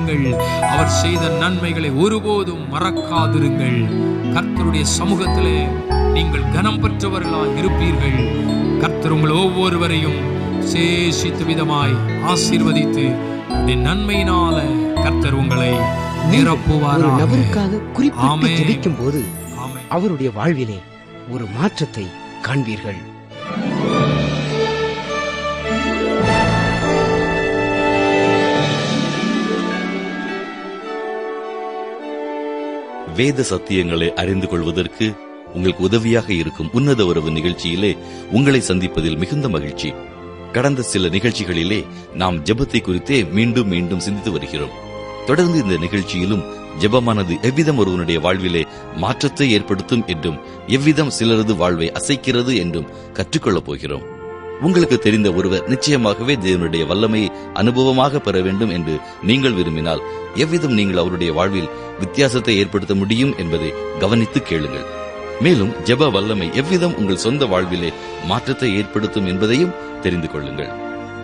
அவர் செய்த நன்மைகளை ஒருபோதும் மறக்காதிருங்கள். கர்த்தருடைய சமூகத்திலே நீங்கள் கனம் பெற்றவர்களாய் இருப்பீர்கள். கர்த்தர் உங்கள் ஒவ்வொருவரையும் சேஷித்த விதமாய் ஆசீர்வதித்து நன்மையினால கர்த்தர் உங்களை நிரப்புவாராக. நபருக்காக குறிப்பிட்டு ஜெபிக்கும் போது அவருடைய வாழ்விலே ஒரு மாற்றத்தை காண்பீர்கள். வேத சத்தியங்களை அறிந்து கொள்வதற்கு உங்களுக்கு உதவியாக இருக்கும் உன்னத உறவு நிகழ்ச்சியிலே உங்களை சந்திப்பதில் மிகுந்த மகிழ்ச்சி. கடந்த சில நிகழ்ச்சிகளிலே நாம் ஜெபத்தை குறித்தே மீண்டும் மீண்டும் சிந்தித்து வருகிறோம். தொடர்ந்து இந்த நிகழ்ச்சியிலும் ஜெபமானது எவ்விதம் ஒருவனுடைய வாழ்விலே மாற்றத்தை ஏற்படுத்தும் என்றும் எவ்விதம் சிலரது வாழ்வை அசைக்கிறது என்றும் கற்றுக்கொள்ளப் போகிறோம். உங்களுக்கு தெரிந்த ஒருவர் நிச்சயமாகவே தேவனுடைய வல்லமையை அனுபவமாக பெற வேண்டும் என்று நீங்கள் விரும்பினால் எவ்விதம் நீங்கள் அவருடைய வாழ்வில் வித்தியாசத்தை ஏற்படுத்த முடியும் என்பதை கவனித்து கேளுங்கள். மேலும் ஜெப வல்லமை எவ்விதம் உங்கள் சொந்த வாழ்விலே மாற்றத்தை ஏற்படுத்தும் என்பதையும் தெரிந்து கொள்ளுங்கள்.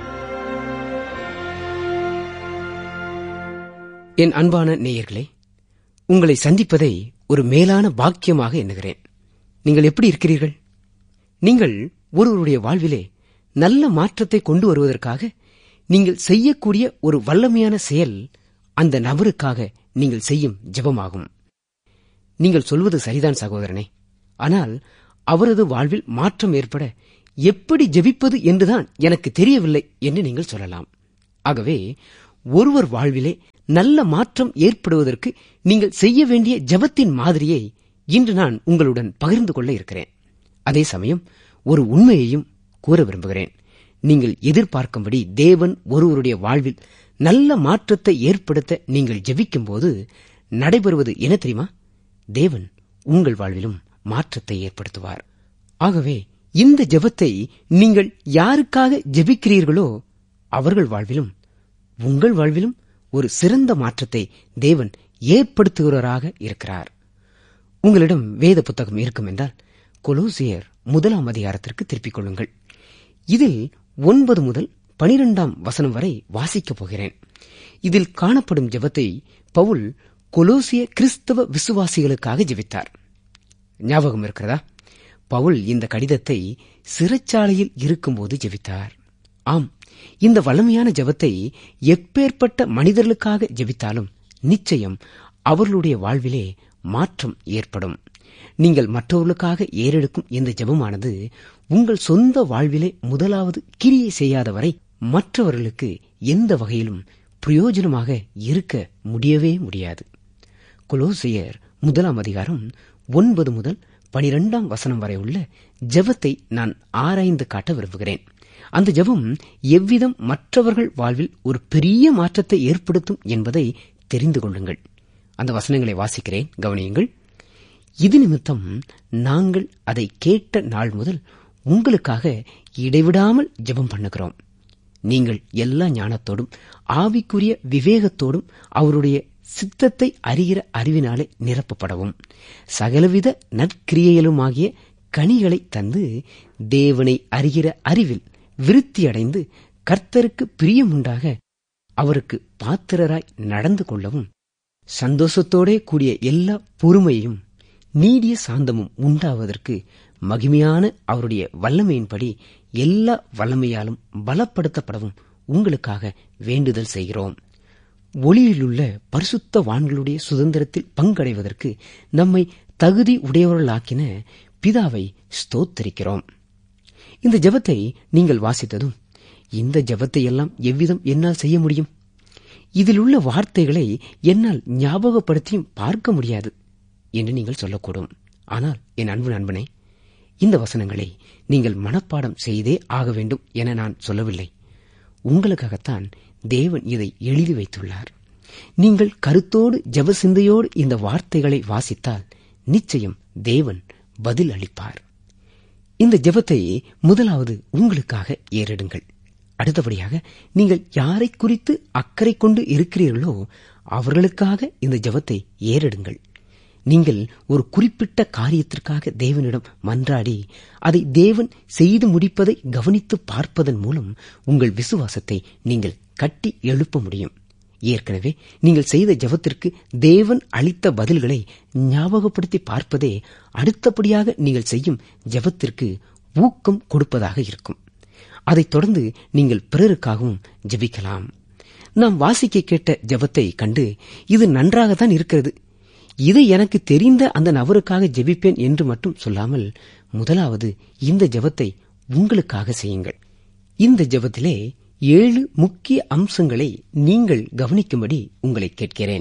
என் அன்பான நேயர்களே, உங்களை சந்திப்பதை ஒரு மேலான பாக்கியமாக எண்ணுகிறேன். நீங்கள் எப்படி இருக்கிறீர்கள்? நீங்கள் ஒருவருடைய வாழ்விலே நல்ல மாற்றத்தை கொண்டு வருவதற்காக நீங்கள் செய்யக்கூடிய ஒரு வல்லமையான செயல் அந்த நபருக்காக நீங்கள் செய்யும் ஜெபமாகும். நீங்கள் சொல்வது சரிதான் சகோதரனே. ஆனால் அவரது வாழ்வில் மாற்றம் ஏற்பட எப்படி ஜெபிப்பது என்றுதான் எனக்கு தெரியவில்லை என்று நீங்கள் சொல்லலாம். ஆகவே ஒருவர் வாழ்விலே நல்ல மாற்றம் ஏற்படுவதற்கு நீங்கள் செய்ய வேண்டிய ஜெபத்தின் மாதிரியை இன்று நான் உங்களுடன் பகிர்ந்து கொள்ள இருக்கிறேன். அதே சமயம் ஒரு உண்மையையும் கூற விரும்புகிறேன். நீங்கள் எதிர்பார்க்கும்படி தேவன் ஒருவருடைய வாழ்வில் நல்ல மாற்றத்தை ஏற்படுத்த நீங்கள் ஜெபிக்கும் போது நடைபெறுவது என்ன தெரியுமா? தேவன் உங்கள் வாழ்விலும் மாற்றத்தை ஏற்படுத்துவார். ஆகவே இந்த ஜெபத்தை நீங்கள் யாருக்காக ஜெபிக்கிறீர்களோ அவர்கள் வாழ்விலும் உங்கள் வாழ்விலும் ஒரு சிறந்த மாற்றத்தை தேவன் ஏற்படுத்துகிறவராக இருக்கிறார். உங்களிடம் வேத புத்தகம் இருக்கும் என்றால் கொலோசியர் 1 அதிகாரத்திற்கு திருப்பிக் கொள்ளுங்கள். இதில் 9 முதல் 12 வரை வாசிக்கப் போகிறேன். இதில் காணப்படும் ஜெபத்தை பவுல் கொலோசிய கிறிஸ்தவ விசுவாசிகளுக்காக ஜெபித்தார். ஞாபகம் இருக்கிறதா? பவுல் இந்த கடிதத்தை சிறைச்சாலையில் இருக்கும்போது ஜெபித்தார். ஆம், இந்த வல்லமையான ஜெபத்தை எப்பேற்பட்ட மனிதர்களுக்காக ஜெபித்தாலும் நிச்சயம் அவர்களுடைய வாழ்விலே மாற்றம் ஏற்படும். நீங்கள் மற்றவர்களுக்காக ஏறெடுக்கும் இந்த ஜெபமானது உங்கள் சொந்த வாழ்விலே முதலாவது கிரியை செய்யாத வரை மற்றவர்களுக்கு எந்த வகையிலும் பிரயோஜனமாக இருக்க முடியவே முடியாது. கொலோசியர் 1 அதிகாரம் 9 முதல் 12 வரை உள்ள ஜெபத்தை நான் ஆராய்ந்து காட்ட விரும்புகிறேன். அந்த ஜெபம் எவ்விதம் மற்றவர்கள் வாழ்வில் ஒரு பெரிய மாற்றத்தை ஏற்படுத்தும் என்பதை தெரிந்து கொள்ளுங்கள். அந்த வசனங்களை வாசிக்கிறேன், கவனியுங்கள். இது நிமித்தம் நாங்கள் அதை கேட்ட நாள் முதல் உங்களுக்காக இடைவிடாமல் ஜெபம் பண்ணுகிறோம். நீங்கள் எல்லா ஞானத்தோடும் ஆவிக்குரிய விவேகத்தோடும் அவருடைய சித்தத்தை அறிகிற அறிவினாலே நிரப்பப்படவும் சகலவித நற்கிரியைகளுமாகிய கனிகளை தந்து தேவனை அறிகிற அறிவில் விருத்தியடைந்து கர்த்தருக்கு பிரியமுண்டாக அவருக்கு பாத்திரராய் நடந்து கொள்ளவும் சந்தோஷத்தோடே கூடிய எல்லா பொறுமையும் நீடிய சாந்தமும் உண்டாவதற்கு மகிமையான அவருடைய வல்லமையின்படி எல்லா வல்லமையாலும் பலப்படுத்தப்படவும் உங்களுக்காக வேண்டுதல் செய்கிறோம். ஒளியிலுள்ள பரிசுத்த வான்களுடைய சுதந்திரத்தில் பங்கடைவதற்கு நம்மை தகுதி உடையவர்களாக்கின பிதாவை ஸ்தோத்தரிக்கிறோம். இந்த ஜெபத்தை நீங்கள் வாசித்ததும் இந்த ஜெபத்தை எல்லாம் எவ்விதம் என்னால் செய்ய முடியும்? இதில் உள்ள வார்த்தைகளை என்னால் ஞாபகப்படுத்தியும் பார்க்க முடியாது என்று நீங்கள் சொல்லக்கூடும். ஆனால் என் அன்பு நண்பனே, இந்த வசனங்களை நீங்கள் மனப்பாடம் செய்தே ஆக வேண்டும் என நான் சொல்லவில்லை. உங்களுக்காகத்தான் தேவன் இதை எழுதி வைத்துள்ளார். நீங்கள் கருத்தோடு ஜெப சிந்தையோடு இந்த வார்த்தைகளை வாசித்தால் நிச்சயம் தேவன் பதில் அளிப்பார். இந்த ஜெபத்தை முதலாவது உங்களுக்காக ஏறெடுங்கள். அடுத்தபடியாக நீங்கள் யாரை குறித்து அக்கறை கொண்டு இருக்கிறீர்களோ அவர்களுக்காக இந்த ஜெபத்தை ஏறெடுங்கள். நீங்கள் ஒரு குறிப்பிட்ட காரியத்திற்காக தேவனிடம் மன்றாடி அதை தேவன் செய்து முடிப்பதை கவனித்து பார்ப்பதன் மூலம் உங்கள் விசுவாசத்தை நீங்கள் கட்டி எழுப்ப முடியும். ஏற்கனவே நீங்கள் செய்த ஜெபத்திற்கு தேவன் அளித்த பதில்களை ஞாபகப்படுத்தி பார்ப்பதே அடுத்தபடியாக நீங்கள் செய்யும் ஜெபத்திற்கு ஊக்கம் கொடுப்பதாக இருக்கும். அதைத் தொடர்ந்து நீங்கள் பிறருக்காகவும் ஜெபிக்கலாம். நாம் வாசிக்க கேட்ட ஜெபத்தை கண்டு இது நன்றாகத்தான் இருக்கிறது, இதை எனக்கு தெரிந்த அந்த நபருக்காக ஜெபிப்பேன் என்று மட்டும் சொல்லாமல், முதலாவது இந்த ஜெபத்தை உங்களுக்காக செய்யுங்கள். இந்த ஜெபத்திலே 7 முக்கிய அம்சங்களை நீங்கள் கவனிக்கும்படி உங்களை கேட்கிறேன்.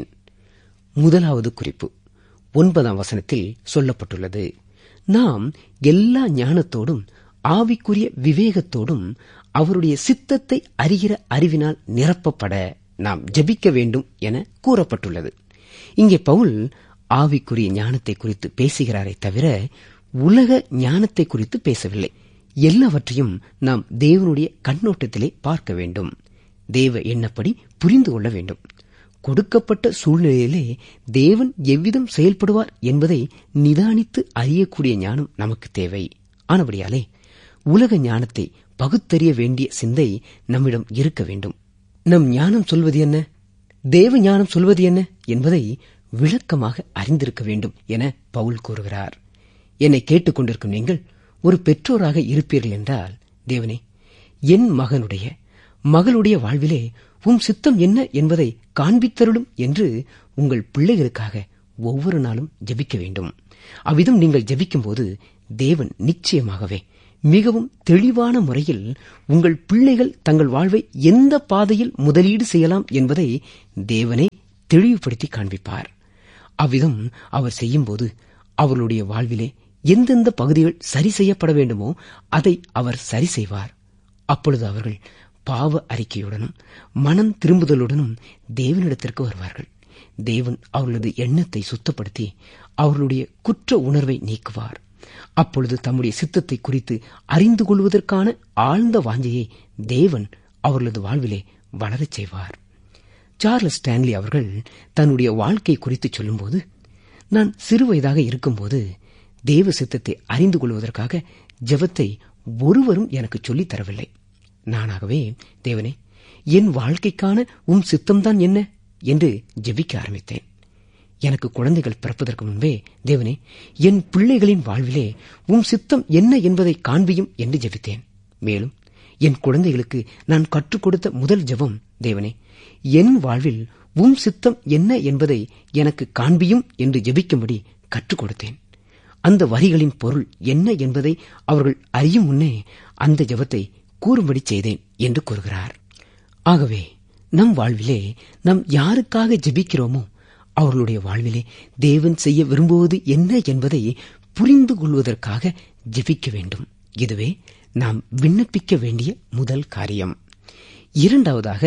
முதலாவது குறிப்பு 9ஆம் வசனத்தில் சொல்லப்பட்டுள்ளது. நாம் எல்லா ஞானத்தோடும் ஆவிக்குரிய விவேகத்தோடும் அவருடைய சித்தத்தை அறிகிற அறிவினால் நிரப்பப்பட நாம் ஜெபிக்க வேண்டும் என கூறப்பட்டுள்ளது. இங்கே பவுல் ஆவிக்குரிய ஞானத்தை குறித்து பேசுகிறாரே தவிர உலக ஞானத்தை குறித்து பேசவில்லை. எல்லாவற்றையும் நாம் தேவனுடைய கண்ணோட்டத்திலே பார்க்க வேண்டும். தேவ எண்ணப்படி புரிந்து கொள்ள வேண்டும். கொடுக்கப்பட்ட சூழ்நிலையிலே தேவன் எவ்விதம் செயல்படுவார் என்பதை நிதானித்து அறியக்கூடிய ஞானம் நமக்கு தேவை. ஆனபடியாலே உலக ஞானத்தை பகுத்தறிய வேண்டிய சிந்தை நம்மிடம் இருக்க வேண்டும். நம் ஞானம் சொல்வது என்ன, தேவ ஞானம் சொல்வது என்ன என்பதை விளக்கமாக அறிந்திருக்க வேண்டும் என பவுல் கூறுகிறார். என்னை கேட்டுக் கொண்டிருக்கும் நீங்கள் ஒரு பெற்றோராக இருப்பீர்கள் என்றால், தேவனே, என் மகனுடைய மகளுடைய வாழ்விலே உம் சித்தம் என்ன என்பதை காண்பித்தருளும் என்று உங்கள் பிள்ளைகளுக்காக ஒவ்வொரு நாளும் ஜெபிக்க வேண்டும். அவ்விதம் நீங்கள் ஜெபிக்கும் போது தேவன் நிச்சயமாகவே மிகவும் தெளிவான முறையில் உங்கள் பிள்ளைகள் தங்கள் வாழ்வை எந்த பாதையில் முதலீடு செய்யலாம் என்பதை தேவனே தெளிவுபடுத்தி காண்பிப்பார். அவ்விதம் அவர் செய்யும்போது அவர்களுடைய வாழ்விலே எந்தெந்த பகுதிகள் சரி செய்யப்பட வேண்டுமோ அதை அவர் சரி செய்வார். அப்பொழுது அவர்கள் பாவ அறிக்கையுடனும் மனம் திரும்புதலுடனும் தேவனிடத்திற்கு வருவார்கள். தேவன் அவர்களது எண்ணத்தை சுத்தப்படுத்தி அவர்களுடைய குற்ற உணர்வை நீக்குவார். அப்பொழுது தம்முடைய சித்தத்தை குறித்து அறிந்து கொள்வதற்கான ஆழ்ந்த வாஞ்சையை தேவன் அவர்களது வாழ்விலே வளரச் செய்வார். சார்லஸ் ஸ்டான்லி அவர்கள் தன்னுடைய வாழ்க்கை குறித்து சொல்லும்போது, நான் சிறுவயதாக இருக்கும்போது தேவ சித்தத்தை அறிந்து கொள்வதற்காக ஜெபத்தை ஒருவரும் எனக்கு சொல்லித் தரவில்லை. நானாகவே, தேவனே, என் வாழ்க்கைக்கான உம் சித்தம்தான் என்ன என்று ஜெபிக்க ஆரம்பித்தேன். எனக்கு குழந்தைகள் பிறப்பதற்கு முன்பே, தேவனே, என் பிள்ளைகளின் வாழ்விலே உம் சித்தம் என்ன என்பதை காண்பியும் என்று ஜெபித்தேன். மேலும் என் குழந்தைகளுக்கு நான் கற்றுக் கொடுத்த முதல் ஜெபம், தேவனே, என் வாழ்வில் உம் சித்தம் என்ன என்பதை எனக்கு காண்பியும் என்று ஜெபிக்கும்படி கற்றுக் கொடுத்தேன். அந்த வரிகளின் பொருள் என்ன என்பதை அவர்கள் அறியும் முன்னே அந்த ஜெபத்தை கூறும்படி செய்தேன் என்று கூறுகிறார். ஆகவே நம் வாழ்விலே நாம் யாருக்காக ஜெபிக்கிறோமோ அவர்களுடைய வாழ்விலே தேவன் செய்ய விரும்புவது என்ன என்பதை புரிந்து கொள்வதற்காக ஜெபிக்க வேண்டும். இதுவே நாம் விண்ணப்பிக்க வேண்டிய முதல் காரியம். இரண்டாவதாக,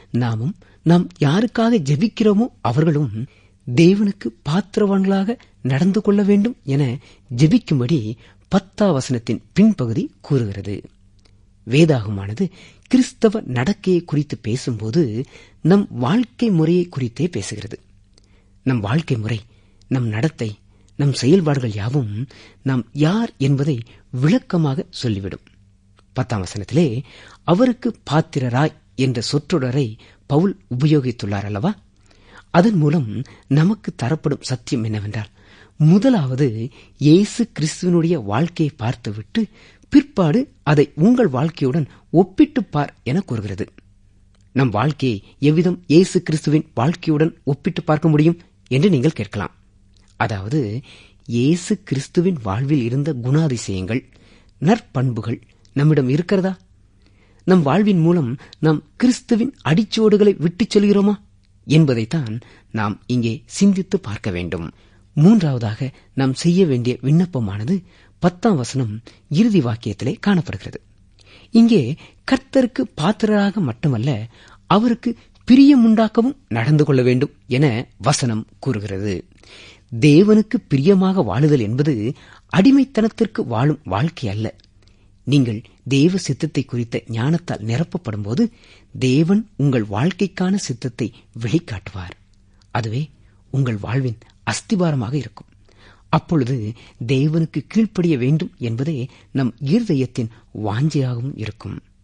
நாம் யாருக்காக ஜெபிக்கிறோமோ அவர்களும் தேவனுக்கு பாத்திரவான்களாக நடந்து கொள்ள வேண்டும் என ஜெபிக்கும்படி 10ஆம் வசனத்தின் பின்பகுதி கூறுகிறது. வேதாகமானது கிறிஸ்தவ நடக்கையை குறித்து பேசும்போது நம் வாழ்க்கை முறையை குறித்தே பேசுகிறது. நம் வாழ்க்கை முறை, நம் நடத்தை, நம் செயல்பாடுகள் யாவும் நாம் யார் என்பதை விளக்கமாக சொல்லிவிடும். 10ஆம் வசனத்திலே அவருக்கு பாத்திரராய் என்ற சொற்றொடரை பவுல் உபயோகித்துள்ளார் அல்லவா? அதன் மூலம் நமக்கு தரப்படும் சத்தியம் என்னவென்றால், முதலாவது இயேசு கிறிஸ்துவனுடைய வாழ்க்கையை பார்த்துவிட்டு பிற்பாடு அதை உங்கள் வாழ்க்கையுடன் ஒப்பிட்டுப் பார் என கூறுகிறது. நம் வாழ்க்கையை எவ்விதம் இயேசு கிறிஸ்துவின் வாழ்க்கையுடன் ஒப்பிட்டு பார்க்க முடியும் என்று நீங்கள் கேட்கலாம். அதாவது, இயேசு கிறிஸ்துவின் வாழ்வில் இருந்த குணாதிசயங்கள், நற்பண்புகள் நம்மிடம் இருக்கிறதா? நம் வாழ்வின் மூலம் நாம் கிறிஸ்துவின் அடிச்சுவடுகளை விட்டுச் செல்கிறோமா என்பதைத்தான் நாம் இங்கே சிந்தித்து பார்க்க வேண்டும். மூன்றாவதாக நாம் செய்ய வேண்டிய விண்ணப்பமானது 10ஆம் வசனம் இறுதி வாக்கியத்திலே காணப்படுகிறது. இங்கே கர்த்தருக்கு பாத்திரராக மட்டுமல்ல, அவருக்கு பிரியமுண்டாக்கவும் நடந்து கொள்ள வேண்டும் என வசனம் கூறுகிறது. தேவனுக்கு பிரியமாக வாழுதல் என்பது அடிமைத்தனத்திற்கு வாழும் வாழ்க்கை அல்ல. நீங்கள் தேவ சித்தத்தை குறித்த ஞானத்தால் நிரப்பப்படும் போது தேவன் உங்கள் வாழ்க்கைக்கான சித்தத்தை வெளிக்காட்டுவார். அதுவே உங்கள் வாழ்வின் அஸ்திபாரமாக இருக்கும். அப்பொழுது தேவனுக்கு கீழ்ப்படிய வேண்டும் என்பதே நம் இருதயத்தின் வாஞ்சையாகவும் இருக்கும்.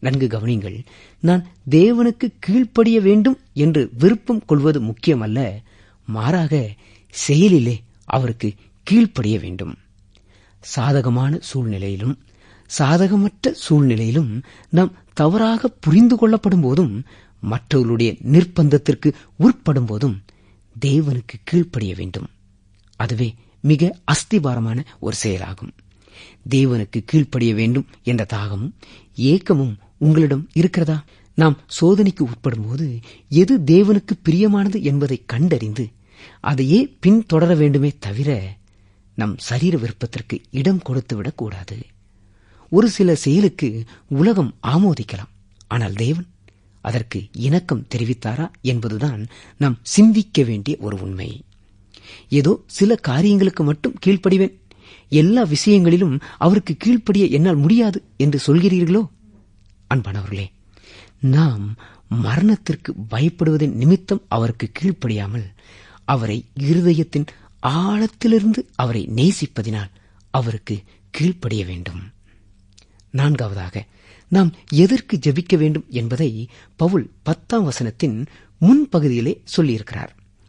நன்கு கவனிங்கள். நான் தேவனுக்கு கீழ்ப்படிய வேண்டும் என்று விருப்பம் கொள்வது முக்கியமல்ல, மாறாக செயலிலே அவருக்கு கீழ்ப்படிய வேண்டும். சாதகமான சூழ்நிலையிலும் சாதகமற்ற சூழ்நிலையிலும் நாம் தவறாக புரிந்து கொள்ளப்படும் போதும் மற்றவர்களுடைய நிர்பந்தத்திற்கு உட்படும் போதும் தேவனுக்கு கீழ்ப்படிய வேண்டும். அதுவே மிக அஸ்திபாரமான ஒரு செயலாகும். தேவனுக்கு கீழ்ப்படிய வேண்டும் என்ற தாகமும் ஏக்கமும் உங்களிடம் இருக்கிறதா? நாம் சோதனைக்கு உட்படும் போது எது தேவனுக்கு பிரியமானது என்பதை கண்டறிந்து அதையே பின்தொடர வேண்டுமே தவிர நம் சரீர விருப்பத்திற்கு இடம் கொடுத்துவிடக் கூடாது. ஒரு சில செயலுக்கு உலகம் ஆமோதிக்கலாம், ஆனால் தேவன் அதற்கு இணக்கம் தெரிவித்தாரா என்பதுதான் நாம் சிந்திக்க வேண்டிய ஒரு உண்மை. ஏதோ சில காரியங்களுக்கு மட்டும் கீழ்ப்படிவேன், எல்லா விஷயங்களிலும் அவருக்கு கீழ்ப்படிய என்னால் முடியாது என்று சொல்கிறீர்களோ? அன்பானவர்களே, நாம் மரணத்திற்கு பயப்படுவதன் நிமித்தம் அவருக்கு கீழ்ப்படியாமல் அவரை இருதயத்தின் ஆழத்திலிருந்து அவரை நேசிப்பதினால் அவருக்கு கீழ்ப்படிய வேண்டும். நான்காவதாக, நாம் எதற்கு ஜெபிக்க வேண்டும் என்பதை பவுல் 10ஆம் வசனத்தின் முன்பகுதியிலே சொல்லியிருக்கிறார்.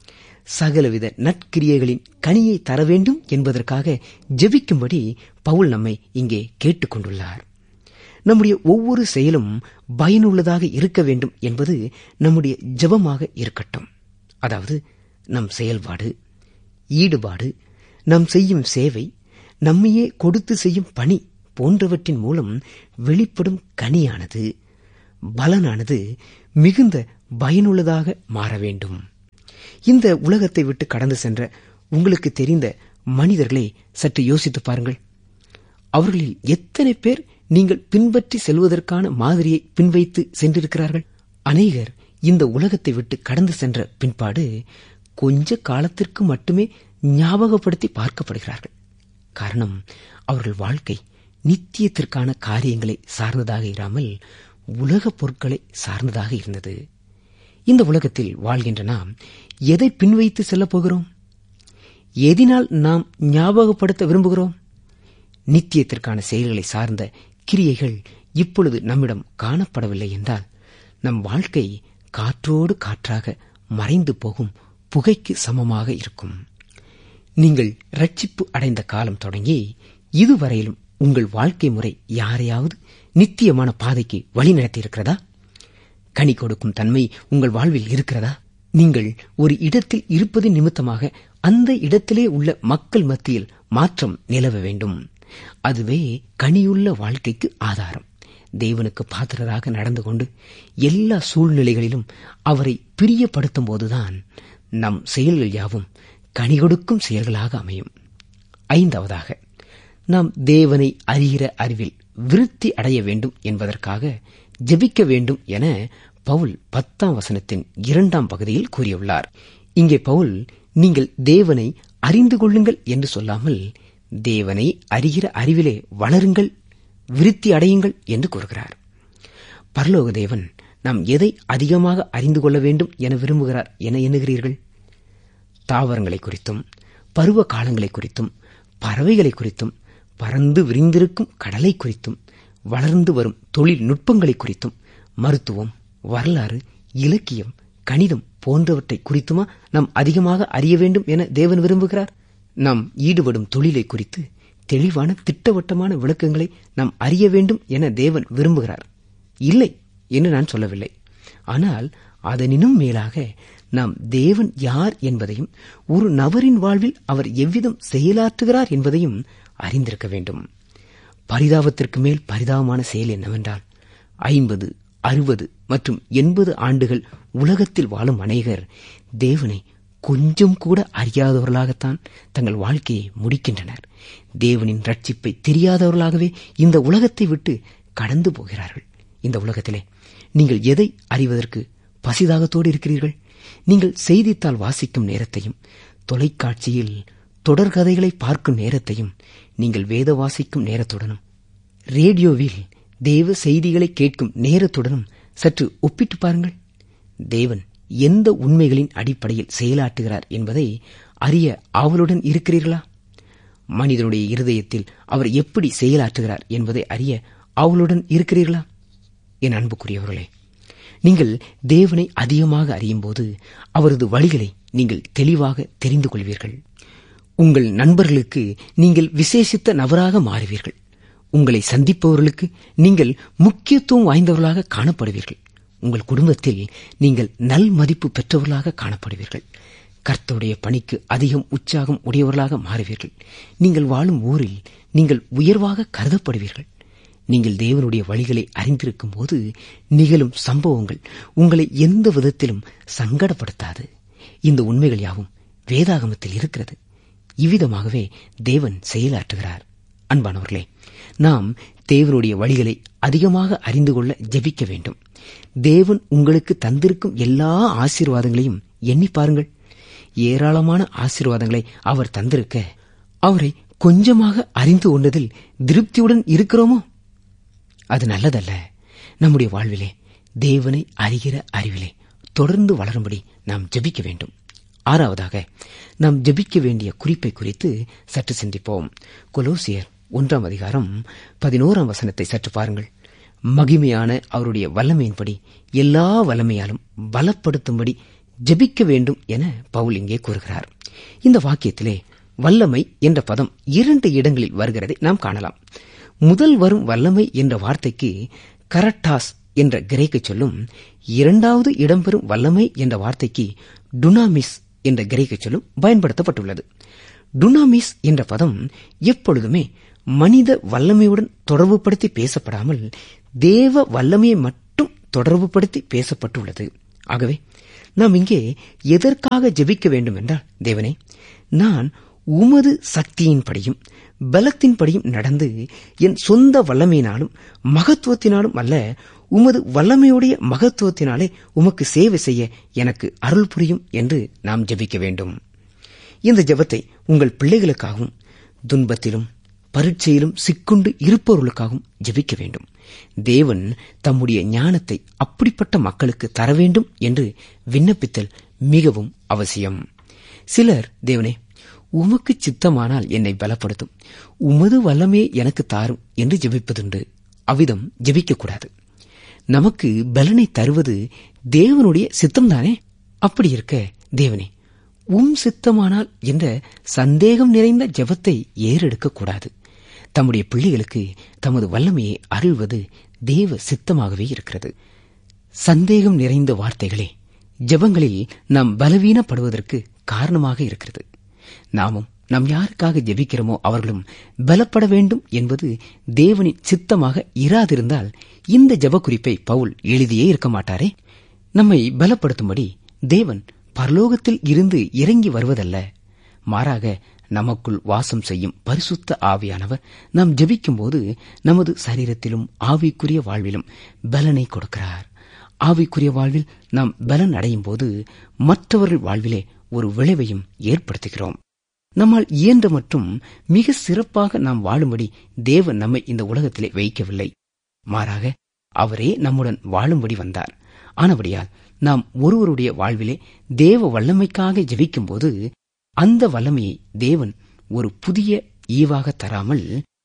சகலவித நற்கிரியைகளின் கனியை தர வேண்டும் என்பதற்காக ஜெபிக்கும்படி பவுல் நம்மை இங்கே கேட்டுக் கொண்டுள்ளார். நம்முடைய ஒவ்வொரு செயலும் பயனுள்ளதாக இருக்க வேண்டும் என்பது நம்முடைய ஜெபமாக இருக்கட்டும். அதாவது நம் செயல்பாடு, ஈடுபாடு, நாம் செய்யும் சேவை, நம்மையே கொடுத்து செய்யும் பணி போன்றவற்றின் மூலம் வெளிப்படும் கனியானது, பலனானது மிகுந்த பயனுள்ளதாக மாற வேண்டும். இந்த உலகத்தை விட்டு கடந்து சென்ற உங்களுக்கு தெரிந்த மனிதர்களை சற்று யோசித்து பாருங்கள். அவர்களில் எத்தனை பேர் நீங்கள் பின்பற்றி செல்வதற்கான மாதிரியை பின்வைத்து சென்றிருக்கிறார்கள்? அநேகர் இந்த உலகத்தை விட்டு கடந்து சென்ற பின்பாடு கொஞ்ச காலத்திற்கு மட்டுமே ஞாபகப்படுத்தி பார்க்கப்படுகிறார்கள். காரணம், அவர்கள் வாழ்க்கை நித்தியத்திற்கான காரியங்களை சார்ந்ததாக இராமல் உலகப் பொருட்களை சார்ந்ததாக இருந்தது. இந்த உலகத்தில் வாழ்கின்ற நாம் எதை பின்வைத்து செல்லப் போகிறோம்? எதினால் நாம் ஞாபகப்படுத்த விரும்புகிறோம்? நித்தியத்திற்கான செயல்களை சார்ந்த கிரியைகள் இப்பொழுது நம்மிடம் காணப்படவில்லை என்றால் நம் வாழ்க்கை காற்றோடு காற்றாக மறைந்து போகும் புகைக்கு சமமாக இருக்கும். நீங்கள் ரட்சிப்பு அடைந்த காலம் தொடங்கி இதுவரையிலும் உங்கள் வாழ்க்கை முறை யாரையாவது நித்தியமான பாதைக்கு வழிநடத்தி இருக்கிறதா? கனி கொடுக்கும் தன்மை உங்கள் வாழ்வில் இருக்கிறதா? நீங்கள் ஒரு இடத்தில் இருப்பதின் நிமித்தமாக அந்த இடத்திலே உள்ள மக்கள் மத்தியில் மாற்றம் நிலவ வேண்டும். அதுவே கனியுள்ள வாழ்க்கைக்கு ஆதாரம். தேவனுக்கு பாத்திரராக நடந்து கொண்டு எல்லா சூழ்நிலைகளிலும் அவரை பிரியப்படுத்தும் போதுதான் நம் செயல்கள் யாவும் கனி கொடுக்கும் செயல்களாக அமையும். ஐந்தாவதாக, நாம் தேவனை அறிகிற அறிவில் விருத்தி அடைய வேண்டும் என்பதற்காக ஜெபிக்க வேண்டும் என பவுல் 10ஆம் வசனத்தின் 2ஆம் பகுதியில் கூறியுள்ளார். இங்கே பவுல் நீங்கள் தேவனை அறிந்து கொள்ளுங்கள் என்று சொல்லாமல் தேவனை அறிகிற அறிவிலே வளருங்கள், விருத்தி அடையுங்கள் என்று கூறுகிறார். பரலோக தேவன் நாம் எதை அதிகமாக அறிந்து கொள்ள வேண்டும் என விரும்புகிறார் என எண்ணுகிறீர்கள்? தாவரங்களை குறித்தும், பருவ காலங்களை குறித்தும், பறவைகளை குறித்தும், பறந்து விரிந்திருக்கும் கடலை குறித்தும், வளர்ந்து வரும் தொழில்நுட்பங்களை குறித்தும், மருத்துவம், வரலாறு, இலக்கியம், கணிதம் போன்றவற்றை குறித்துமா நாம் அதிகமாக அறிய வேண்டும் என தேவன் விரும்புகிறார்? நாம் ஈடுபடும் தொழிலை குறித்து தெளிவான திட்டவட்டமான விளக்கங்களை நாம் அறிய வேண்டும் என தேவன் விரும்புகிறார். இல்லை என்று நான் சொல்லவில்லை. ஆனால் அதனினும் மேலாக நாம் தேவன் யார் என்பதையும் ஒரு நபரின் வாழ்வில் அவர் எவ்விதம் செயலாற்றுகிறார் என்பதையும் அறிந்திருக்க வேண்டும். பரிதாபத்திற்கு மேல் பரிதாபமான செயல் என்னவென்றால் 50, 60 மற்றும் 80 ஆண்டுகள் உலகத்தில் வாழும் அநேகர் தேவனை கொஞ்சம் கூட அறியாதவர்களாகத்தான் தங்கள் வாழ்க்கையை முடிக்கின்றனர். தேவனின் ரட்சிப்பை தெரியாதவர்களாகவே இந்த உலகத்தை விட்டு கடந்து போகிறார்கள். இந்த உலகத்திலே நீங்கள் எதை அறிவதற்கு பசிதாகத்தோடு இருக்கிறீர்கள்? நீங்கள் செய்தித்தாள் வாசிக்கும் நேரத்தையும், தொலைக்காட்சியில் தொடர்கதைகளை பார்க்கும் நேரத்தையும், நீங்கள் வேத வாசிக்கும் நேரத்துடனும், ரேடியோவில் தேவ செய்திகளை கேட்கும் நேரத்துடனும் சற்று ஒப்பிட்டு பாருங்கள். தேவன் எந்த உண்மைகளின் அடிப்படையில் செயலாற்றுகிறார் என்பதை அறிய ஆவலுடன் இருக்கிறீர்களா? மனிதனுடைய இருதயத்தில் அவர் எப்படி செயலாற்றுகிறார் என்பதை அறிய ஆவலுடன் இருக்கிறீர்களா? என் அன்புக்குரியவர்களே, நீங்கள் தேவனை அதிகமாக அறியும் போது அவரது வழிகளை நீங்கள் தெளிவாக தெரிந்து கொள்வீர்கள். உங்கள் நண்பர்களுக்கு நீங்கள் விசேஷித்த நபராக மாறுவீர்கள். உங்களை சந்திப்பவர்களுக்கு நீங்கள் முக்கியத்துவம் வாய்ந்தவர்களாக காணப்படுவீர்கள். உங்கள் குடும்பத்தில் நீங்கள் நல் மதிப்பு பெற்றவர்களாக காணப்படுவீர்கள். கர்த்தருடைய பணிக்கு அதிகம் உற்சாகம் உடையவர்களாக மாறுவீர்கள். நீங்கள் வாழும் ஊரில் நீங்கள் உயர்வாக கருதப்படுவீர்கள். நீங்கள் தேவனுடைய வழிகளை அறிந்திருக்கும் போது நிகழும் சம்பவங்கள் உங்களை எந்த விதத்திலும் சங்கடப்படுத்தாது. இந்த உண்மைகள் யாவும் வேதாகமத்தில் இருக்கிறது. இவ்விதமாகவே தேவன் செயலாற்றுகிறார். அன்பானவர்களே, நாம் தேவனுடைய வழிகளை அதிகமாக அறிந்து கொள்ள ஜெபிக்க வேண்டும். தேவன் உங்களுக்கு தந்திருக்கும் எல்லா ஆசீர்வாதங்களையும் எண்ணி பாருங்கள். ஏராளமான ஆசீர்வாதங்களை அவர் தந்திருக்க, அவரை கொஞ்சமாக அறிந்து கொண்டதில் திருப்தியுடன் இருக்கிறோமோ? அது நல்லதல்ல. நம்முடைய வாழ்விலே தேவனை அறிகிற அறிவிலே தொடர்ந்து வளரும்படி நாம் ஜெபிக்க வேண்டும். ஆறாவதாக, நாம் ஜெபிக்க வேண்டிய குறிப்பை குறித்து சற்று சிந்திப்போம். கொலோசியர் 1:11 சற்று பாருங்கள். மகிமையான அவருடைய வல்லமையின்படி எல்லா வல்லமையாலும் பலப்படுத்தும்படி ஜெபிக்க வேண்டும் என பவுல் இங்கே கூறுகிறார். இந்த வாக்கியத்திலே வல்லமை என்ற பதம் 2 இடங்களில் வருகிறதை நாம் காணலாம். முதல் வரும் வல்லமை என்ற வார்த்தைக்கு கரட்டாஸ் என்ற கிரேக்க சொல்லும், இரண்டாவது இடம்பெறும் வல்லமை என்ற வார்த்தைக்கு டுனாமிஸ் என்ற கிரேக்க சொல்லும் பயன்படுத்தப்பட்டுள்ளது. டுனாமிஸ் என்ற பதம் எப்பொழுதுமே மனித வல்லமையுடன் தொடர்புபடுத்தி பேசப்படாமல் தேவ வல்லமையை மட்டும் தொடர்புபடுத்தி பேசப்பட்டுள்ளது. ஆகவே நாம் இங்கே எதற்காக ஜெபிக்க வேண்டும் என்றால், தேவனே, நான் உமது சக்தியின்படியும் பலத்தின்படியும் நடந்து என் சொந்த வல்லமையினாலும் மகத்துவத்தினாலும் அல்ல, உமது வல்லமையுடைய மகத்துவத்தினாலே உமக்கு சேவை செய்ய எனக்கு அருள் புரியும் என்று நாம் ஜெபிக்க வேண்டும். இந்த ஜெபத்தை உங்கள் பிள்ளைகளுக்காகவும் துன்பத்திலும் பரீட்சையிலும் சிக்குண்டு இருப்பவர்களுக்காகவும் ஜெபிக்க வேண்டும். தேவன் தம்முடைய ஞானத்தை அப்படிப்பட்ட மக்களுக்கு தர வேண்டும் என்று விண்ணப்பித்தல் மிகவும் அவசியம். சிலர், தேவனே, உமக்கு சித்தமானால் என்னை பலப்படுத்தும், உமது வல்லமையை எனக்கு தாரும் என்று ஜெபிப்பதுண்டு. அவ்விதம் ஜெபிக்கக்கூடாது. நமக்கு பலனை தருவது தேவனுடைய சித்தம்தானே. அப்படி இருக்க, தேவனே, சித்தமானால் என்ற சந்தேகம் நிறைந்த ஜெபத்தை ஏறெடுக்கக்கூடாது. தம்முடைய பிள்ளைகளுக்கு தமது வல்லமையை அருள்வது தேவ சித்தமாகவே இருக்கிறது. சந்தேகம் நிறைந்த வார்த்தைகளே ஜெபங்களில் நாம் பலவீனப்படுவதற்கு காரணமாக இருக்கிறது. நாமும் நாம் யாருக்காக ஜெபிக்கிறோமோ அவர்களும் பலப்பட வேண்டும் என்பது தேவனின் சித்தமாக இராதிருந்தால் இந்த ஜெப குறிப்பை பவுல் எழுதியே இருக்க மாட்டாரே. நம்மை பலப்படுத்தும்படி தேவன் பரலோகத்தில் இருந்து இறங்கி வருவதல்ல, மாறாக நமக்குள் வாசம் செய்யும் பரிசுத்த ஆவியானவர் நாம் ஜெபிக்கும் போது நமது சரீரத்திலும் ஆவிக்குரிய வாழ்விலும் பலனை கொடுக்கிறார். ஆவிக்குரிய வாழ்வில் நாம் பலன் அடையும் போது மற்றவர்கள் வாழ்விலே ஒரு விளைவையும் ஏற்படுத்துகிறோம். நம்மால் இயன்ற மற்றும் மிக சிறப்பாக நாம் வாழும்படி தேவன் நம்மை இந்த உலகத்திலே வைக்கவில்லை, மாறாக அவரே நம்முடன் வாழும்படி வந்தார். ஆனபடியால் நாம் ஒருவருடைய வாழ்விலே தேவ வல்லமைக்காக ஜெபிக்கும் போது அந்த வல்லமையை தேவன் ஒரு புதிய ஈவாக தராமல்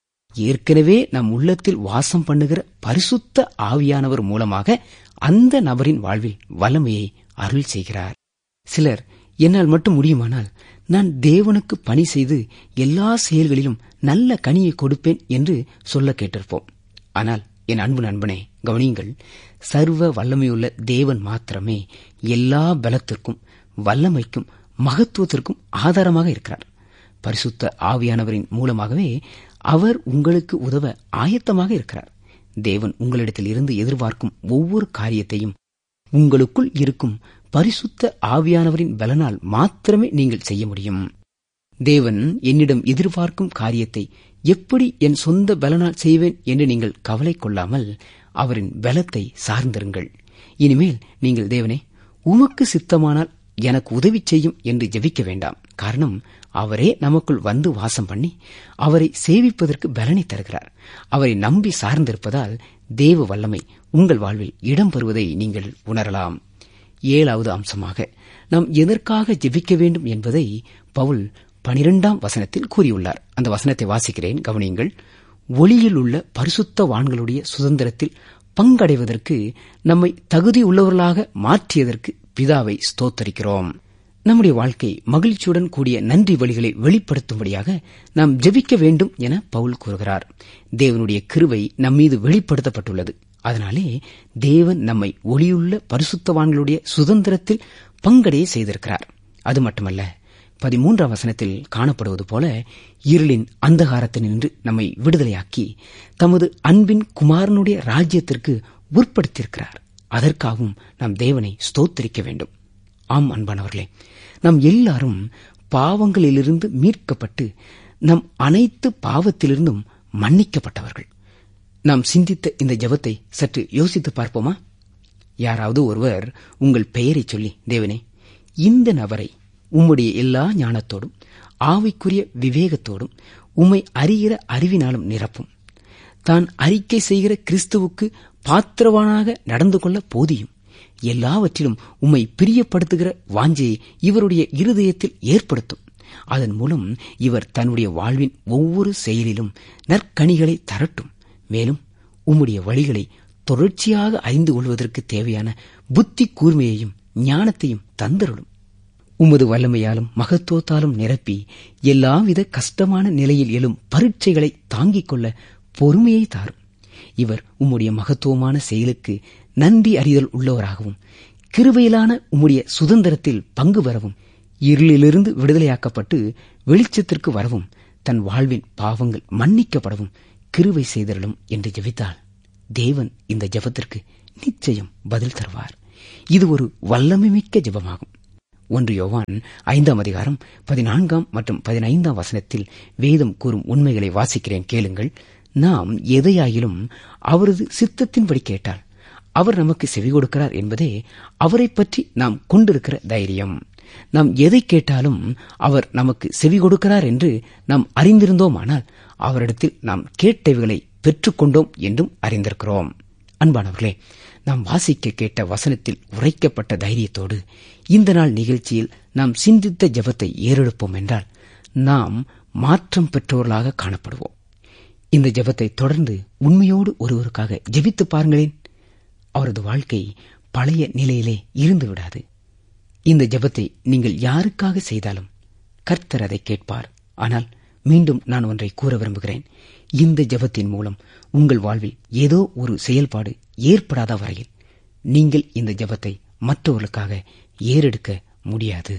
ஏற்கனவே நம் உள்ளத்தில் வாசம் பண்ணுகிற பரிசுத்த ஆவியானவர் மூலமாக அந்த நபரின் வாழ்வில் வல்லமையை அருள் செய்கிறார். சிலர், என்னால் மட்டும் முடியுமானால் நான் தேவனுக்கு பணி செய்து எல்லா செயல்களிலும் நல்ல கனியை கொடுப்பேன் என்று சொல்ல கேட்டிருப்போம். ஆனால் என் அன்பு நண்பனே, கவனியுங்கள், சர்வ வல்லமையுள்ள தேவன் மாத்திரமே எல்லா பலத்திற்கும் வல்லமைக்கும் மகத்துவத்திற்கும் ஆதாரமாக இருக்கிறார். பரிசுத்த ஆவியானவரின் மூலமாகவே அவர் உங்களுக்கு உதவ ஆயத்தமாக இருக்கிறார். தேவன் உங்களிடத்தில் இருந்து எதிர்பார்க்கும் ஒவ்வொரு காரியத்தையும் உங்களுக்குள் இருக்கும் பரிசுத்த ஆவியானவரின் பலனால் மாத்திரமே நீங்கள் செய்ய முடியும். தேவன் என்னிடம் எதிர்பார்க்கும் காரியத்தை எப்படி என் சொந்த பலனால் செய்வேன் என்று நீங்கள் கவலை கொள்ளாமல் அவரின் பலத்தை சார்ந்திருங்கள். இனிமேல் நீங்கள், தேவனே, உமக்கு சித்தமானால் எனக்கு உதவி செய்யும் என்று ஜெபிக்க வேண்டாம். காரணம், அவரே நமக்குள் வந்து வாசம் பண்ணி அவரை சேவிப்பதற்கு பலனை தருகிறார். அவரை நம்பி சார்ந்திருப்பதால் தேவ வல்லமை உங்கள் வாழ்வில் இடம்பெறுவதை நீங்கள் உணரலாம். 7வது அம்சமாக நாம் எதற்காக ஜெபிக்க வேண்டும் என்பதை பவுல் 12 கூறியுள்ளார். அந்த வசனத்தை வாசிக்கிறேன், கவனியுங்கள். ஒளியில் உள்ள பரிசுத்த வான்களுடைய சுதந்திரத்தில் பங்கடைவதற்கு நம்மை தகுதி உள்ளவர்களாக மாற்றியதற்கு பிதாவை ஸ்தோத்தரிக்கிறோம். நம்முடைய வாழ்க்கை மகிழ்ச்சியுடன் கூடிய நன்றி வழிகளை வெளிப்படுத்தும்படியாக நாம் ஜெபிக்க வேண்டும் என பவுல் கூறுகிறார். தேவனுடைய கிருபை நம்மீது வெளிப்படுத்தப்பட்டுள்ளது. அதனாலே தேவன் நம்மை ஒளியுள்ள பரிசுத்தவான்களுடைய சுதந்திரத்தில் பங்கடைய செய்திருக்கிறார். அது மட்டுமல்ல, 13ஆம் வசனத்தில் காணப்படுவது போல இருளின் அந்தகாரத்தினின்று நம்மை விடுதலையாக்கி தமது அன்பின் குமாரனுடைய ராஜ்யத்திற்கு உட்படுத்தியிருக்கிறார். அதற்காகவும் நாம் தேவனை ஸ்தோத்திரிக்க வேண்டும். ஆம் அன்பானவர்களே, நாம் எல்லாரும் பாவங்களிலிருந்து மீட்கப்பட்டு நம் அனைத்து பாவத்திலிருந்தும் மன்னிக்கப்பட்டவர்கள். நாம் சிந்தித்த இந்த ஜெபத்தை சற்று யோசித்து பார்ப்போமா? யாராவது ஒருவர் உங்கள் பெயரை சொல்லி, தேவனே, இந்த நபரை உம்முடைய எல்லா ஞானத்தோடும் ஆவிக்குரிய விவேகத்தோடும் உம்மை அறிகிற அறிவினாலும் நிரப்பும், தான் அறிக்கை செய்கிற கிறிஸ்துவுக்கு பாத்திரவானாக நடந்து கொள்ள போதியும், எல்லாவற்றிலும் உம்மை பிரியப்படுத்துகிற வாஞ்சையை இவருடைய இருதயத்தில் ஏற்படுத்தும், அதன் மூலம் இவர் தன்னுடைய வாழ்வின் ஒவ்வொரு செயலிலும் நற்கனிகளை தரட்டும், மேலும் உம்முடைய வழிகளை தொடர்ச்சியாக அறிந்து கொள்வதற்கு தேவையான புத்தி கூர்மையையும் ஞானத்தையும் தந்தருளும். உமது வல்லமையாலும் மகத்துவத்தாலும் நிரப்பி எல்லாவித கஷ்டமான நிலையில் எழும் பரீட்சைகளை தாங்கிக் கொள்ள பொறுமையை தாரும். இவர் உம்முடைய மகத்துவமான செயலுக்கு நன்றி அறிதல் உள்ளவராகவும் கிருபையிலான உம்முடைய சுதந்திரத்தில் பங்கு பெறவும், இருளிலிருந்து விடுதலையாக்கப்பட்டு வெளிச்சத்திற்கு வரவும், தன் வாழ்வின் பாவங்கள் மன்னிக்கப்படவும் கிருபை செய்தருளும் என்று ஜெபித்தால் தேவன் இந்த ஜெபத்திற்கு நிச்சயம் பதில் தருவார். இது ஒரு வல்லமைமிக்க ஜெபமாகும். 1 யோவான் 5ஆம் அதிகாரம் 14 மற்றும் 15 வசனத்தில் வேதம் கூறும் உண்மைகளை வாசிக்கிறேன், கேளுங்கள். நாம் எதையாயிலும் அவரது சித்தத்தின்படி கேட்டால் அவர் நமக்கு செவி கொடுக்கிறார் என்பதே அவரை பற்றி நாம் கொண்டிருக்கிற தைரியம். நாம் எதை கேட்டாலும் அவர் நமக்கு செவி கொடுக்கிறார் என்று நாம் அறிந்திருந்தோமானால் அவரிடத்தில் நாம் கேட்டவைகளை பெற்றுக்கொண்டோம் என்றும் அறிந்திருக்கிறோம். அன்பானவர்களே, நாம் வாசிக்க கேட்ட வசனத்தில் உரைக்கப்பட்ட தைரியத்தோடு இந்த நாள் நிகழ்ச்சியில் நாம் சிந்தித்த ஜெபத்தை ஏறெடுப்போம் என்றால் நாம் மாற்றம் பெற்றவர்களாக காணப்படுவோம். இந்த ஜெபத்தை தொடர்ந்து உண்மையோடு ஒருவருக்காக ஜெபித்து பாருங்களேன். அவரது வாழ்க்கை பழைய நிலையிலே இருந்து விடாது. இந்த ஜெபத்தை நீங்கள் யாருக்காக செய்தாலும் கர்த்தர் அதை கேட்பார். ஆனால் மீண்டும் நான் ஒன்றை கூற விரும்புகிறேன். இந்த ஜெபத்தின் மூலம் உங்கள் வாழ்வில் ஏதோ ஒரு செயல்பாடு ஏற்படாத வரையில் நீங்கள் இந்த ஜெபத்தை மற்றவர்களுக்காக ஏறெடுக்க முடியாது.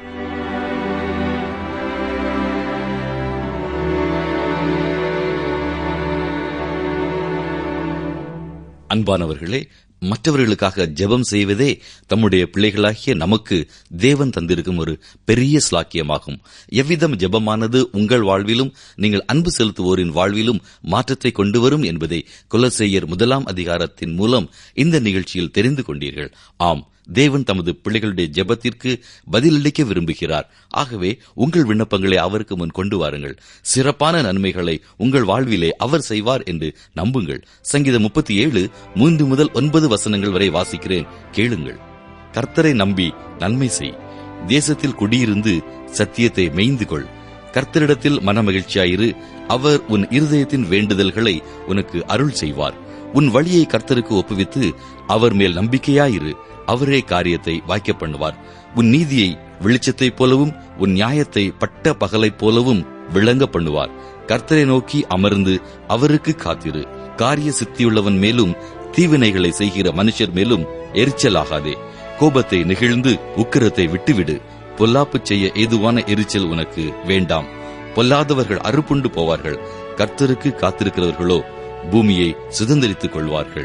அன்பானவர்களே, மற்றவர்களுக்காக ஜெபம் செய்வதே தம்முடைய பிள்ளைகளாகிய நமக்கு தேவன் தந்திருக்கும் ஒரு பெரிய ஸ்லாக்கியமாகும். எவ்விதம் ஜெபமானது உங்கள் வாழ்விலும் நீங்கள் அன்பு செலுத்துவோரின் வாழ்விலும் மாற்றத்தை கொண்டு வரும் என்பதை கொலோசையர் 1ஆம் அதிகாரத்தின் மூலம் இந்த நிகழ்ச்சியில் தெரிந்து கொண்டீர்கள். ஆம், தேவன் தமது பிள்ளைகளுடைய ஜெபத்திற்கு பதிலளிக்க விரும்புகிறார். ஆகவே உங்கள் விண்ணப்பங்களை அவருக்கு முன் கொண்டு வாருங்கள். சிறப்பான நன்மைகளை உங்கள் வாழ்விலே அவர் செய்வார் என்று நம்புங்கள். சங்கீதம் 37 3 முதல் 9 வசனங்கள் வரை வாசிக்கிறேன், கேளுங்கள். கர்த்தரை நம்பி நன்மை செய், தேசத்தில் குடியிருந்து சத்தியத்தை மேய்ந்து கொள். கர்த்தரிடத்தில் மனமகிழ்ச்சியாயிரு, அவர் உன் இருதயத்தின் வேண்டுதல்களை உனக்கு அருள் செய்வார். உன் வழியை கர்த்தருக்கு ஒப்புவித்து அவர் மேல் நம்பிக்கையாயிரு, அவரே காரியத்தை வாய்க்க பண்ணுவார். உன் நீதியை வெளிச்சத்தைப் போலவும் உன் நியாயத்தை பட்ட பகலைப் போலவும் விளங்க பண்ணுவார். கர்த்தரை நோக்கி அமர்ந்து அவருக்கு காத்திரு. காரிய சித்தியுள்ளவன் மேலும் தீவினைகளை செய்கிற மனுஷர் மேலும் எரிச்சலாகாதே. கோபத்தை நெகிழ்ந்து உக்கிரத்தை விட்டுவிடு. பொல்லாப்பு செய்ய ஏதுவான எரிச்சல் உனக்கு வேண்டாம். பொல்லாதவர்கள் அறுப்புண்டு போவார்கள். கர்த்தருக்கு காத்திருக்கிறவர்களோ பூமியை சுதந்தரித்துக் கொள்வார்கள்.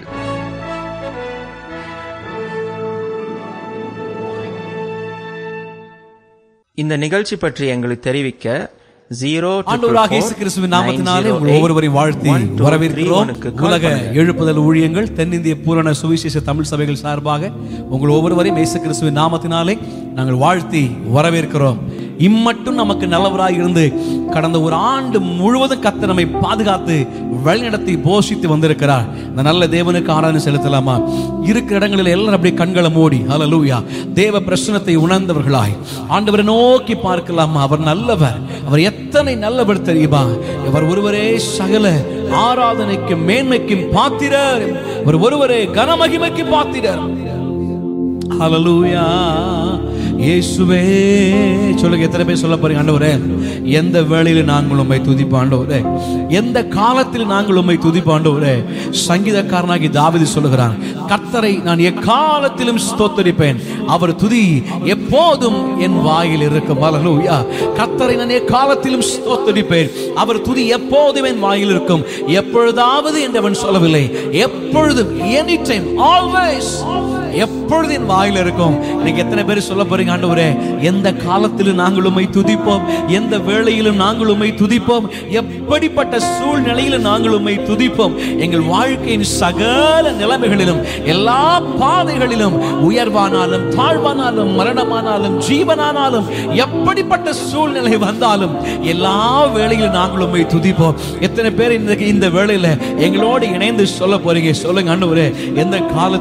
இந்த நிகழ்ச்சி பற்றி எங்களுக்கு தெரிவிக்க ஆண்டவராகிய இயேசு கிறிஸ்துவின் நாமத்தினாலே உங்கள் ஒவ்வொருவரையும் வாழ்த்தி வரவேற்கிறோம். உலக எழுப்புதல் ஊழியங்கள் தென்னிந்திய பூரண சுவிசேஷ தமிழ் சபைகள் சார்பாக உங்கள் ஒவ்வொருவரையும் இயேசு கிறிஸ்துவின் நாமத்தினாலே நாங்கள் வாழ்த்தி வரவேற்கிறோம். இம்மட்டும் நமக்கு நல்லவராய் இருந்து கடந்த ஒரு ஆண்டு முழுவதும் கர்த்தர் நம்மை பாதுகாத்து வழிநடத்தி போஷித்து வந்திருக்கிறார். இந்த நல்ல தேவனுக்கு ஆராதனை செலுத்தலாமா? இருக்கிற இடங்களில் எல்லாரும் அப்படியே கண்களை மூடி ஹல்லேலூயா தேவ பிரசன்னத்தை உணர்ந்தவர்களாய் ஆண்டவரை நோக்கி பார்க்கலாமா? அவர் நல்லவர். அவர் எத்தனை நல்லவர் தெரியுமா? அவர் ஒருவரே சகல ஆராதனைக்கும் மேன்மைக்கும் பாத்திரர். அவர் ஒருவரே கனமகிமைக்கு பாத்திரர். ஹல்லேலூயா இயேசுவே. சொல்லுங்க, எத்தனை பேர் சொல்ல போறீங்க? ஆண்டவரே, எந்த வேளையில நாங்கள் உம்மை துதிப்போம் ஆண்டவரே, எந்த காலத்தில் நாங்கள் உம்மை துதிப்போம் ஆண்டவரே. சங்கீதக்காரனாகி தாவீது சொல்லுகிறான், கர்த்தரை நான் எக்காலத்திலும் ஸ்தோத்தரிப்பேன், அவர் துதி எப்போதும் என் வாயில் இருக்கும். ஹல்லேலூயா. கர்த்தரை நான் எக்காலத்திலும் ஸ்தோத்தரிப்பேன், அவர் துதி எப்போதும் என் வாயில் இருக்கும். எப்பொழுதாவது என்றவன் சொல்லவில்லை, எப்பொழுதும், எனி டைம், ஆல்வேஸ், எப்பொழுது என் வாயில் இருக்கும். இன்னைக்கு எத்தனை பேர் சொல்ல போறீங்க? ஆண்டவரே, எந்த காலத்திலும் நாங்கள் உம்மை துதிப்போம், எந்த வேளையிலும் நாங்கள் உம்மை துதிப்போம், எப்படிப்பட்ட சூழ்நிலையிலும் நாங்கள் உம்மை துதிப்போம். எங்கள் வாழ்க்கையின் சகல நிலைமைகளிலும், எல்லா பாதைகளிலும், உயர்வானாலும் தாழ்வானாலும் மரணமானாலும் ஜீவனானாலும், எப்படிப்பட்ட சூழ்நிலை வந்தாலும் எல்லா வேளையிலும் நாங்கள் உம்மை துதிப்போம். எத்தனை பேர் இந்த வேளையில எங்களோடு இணைந்து சொல்ல போறீங்க? சொல்லுங்க ஆண்டவரே, எந்த காலத்தில்